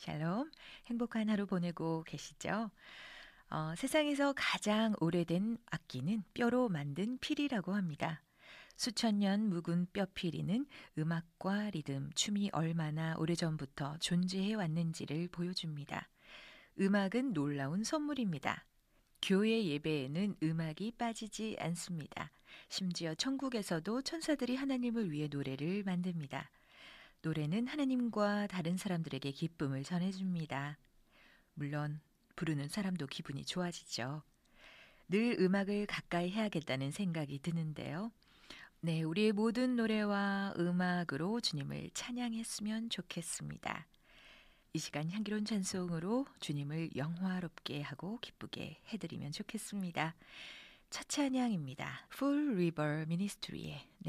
샬롬, 행복한 하루 보내고 계시죠? 세상에서 가장 오래된 악기는 뼈로 만든 필이라고 합니다. 수천 년 묵은 뼈피리는 음악과 리듬, 춤이 얼마나 오래전부터 존재해 왔는지를 보여줍니다. 음악은 놀라운 선물입니다. 교회 예배에는 음악이 빠지지 않습니다. 심지어 천국에서도 천사들이 하나님을 위해 노래를 만듭니다. 노래는 하나님과 다른 사람들에게 기쁨을 전해줍니다. 물론 부르는 사람도 기분이 좋아지죠. 늘 음악을 가까이 해야겠다는 생각이 드는데요. 네, 우리의 모든 노래와 음악으로 주님을 찬양했으면 좋겠습니다. 이 시간 향기로운 찬송으로 주님을 영화롭게 하고 기쁘게 해드리면 좋겠습니다. 첫 찬양입니다. Full River Ministry의